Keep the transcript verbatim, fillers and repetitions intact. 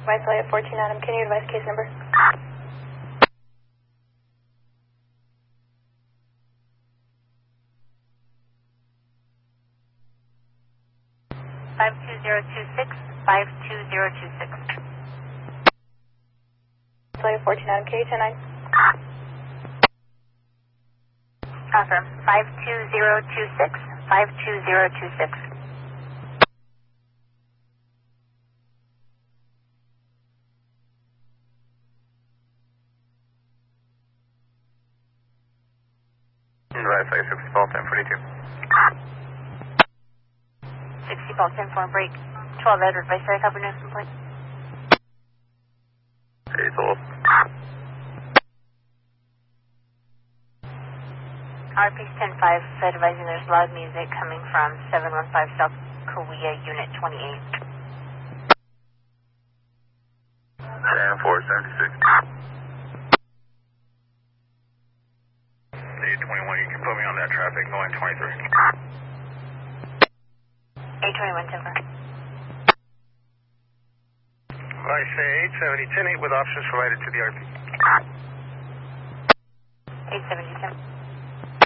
Advice Lily at fourteen Adam, can you advise case number? five two zero two six, five two zero two six. Lily at fourteen Adam, K ten nine. Confirm, five two zero two six, five two zero two six. Advice Lily sixty Ball ten forty-two. sixty Ball ten four break. twelve Edward, Vice Lily, copy news complaint. Hazel. R P ten five, Fed advising there's loud music coming from seven one five South Korea, Unit twenty-eight. ten four seventy-six. eight twenty-one, you can put me on that traffic, going twenty-three. eight twenty-one, Timber. I say eight seventy, ten eight with options provided to the R P. eight seventy, Tim.